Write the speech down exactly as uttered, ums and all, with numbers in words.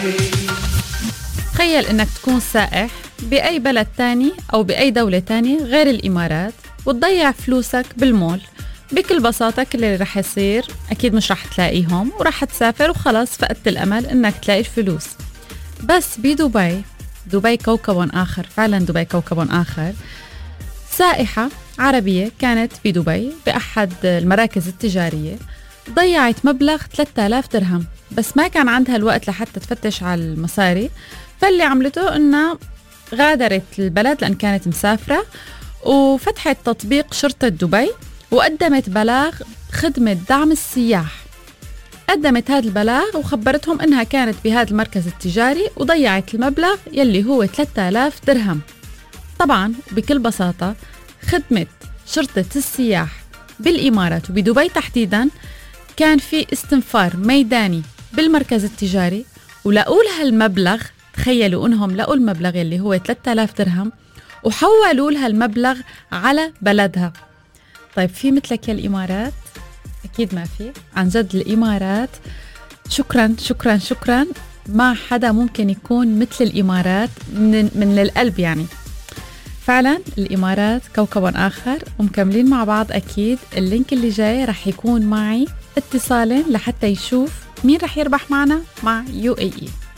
تخيل إنك تكون سائح بأي بلد تاني أو بأي دولة تانية غير الإمارات وتضيع فلوسك بالمول. بكل بساطة كل اللي رح يصير أكيد مش رح تلاقيهم ورح تسافر وخلاص فقدت الأمل إنك تلاقي الفلوس. بس بدبي، دبي كوكب آخر، فعلا دبي كوكب آخر. سائحة عربية كانت بدبي بأحد المراكز التجارية، ضيعت مبلغ ثلاثة آلاف درهم، بس ما كان عندها الوقت لحتى تفتش على المصاري. فاللي عملته إنها غادرت البلد لأن كانت مسافرة، وفتحت تطبيق شرطة دبي وقدمت بلاغ خدمة دعم السياح. قدمت هذا البلاغ وخبرتهم إنها كانت بهذا المركز التجاري وضيعت المبلغ يلي هو ثلاثة آلاف درهم. طبعا بكل بساطة خدمة شرطة السياح بالإمارات وبدبي تحديدا كان في استنفار ميداني بالمركز التجاري ولقوا لها المبلغ. تخيلوا انهم لقوا المبلغ اللي هو ثلاثة آلاف درهم وحولوا لها المبلغ على بلدها. طيب في مثلك يا الإمارات؟ أكيد ما في. عن جد الإمارات شكرا شكرا شكرا، ما حدا ممكن يكون مثل الإمارات من, من القلب يعني. فعلا الإمارات كوكب آخر. ومكملين مع بعض أكيد. اللينك اللي جاي رح يكون معي اتصالين لحتى يشوف مين رح يربح معنا مع يو اي اي.